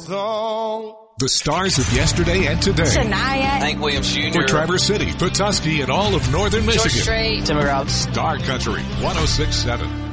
song. The stars of yesterday and today. Shania. Hank Williams Jr. For Traverse City, Petoskey, and all of northern Michigan. George Strait. Timber Routes. Star Country 106.7.